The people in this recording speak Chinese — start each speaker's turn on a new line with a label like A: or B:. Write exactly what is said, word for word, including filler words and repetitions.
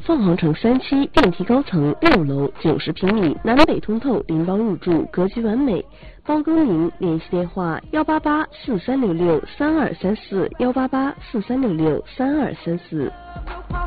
A: 凤凰城三期，电梯高层，六楼，九十平米，南北通透，拎包入住，格局完美。包更名，联系电话：幺八八四三六六三二三四，幺八八四三六六三二三四。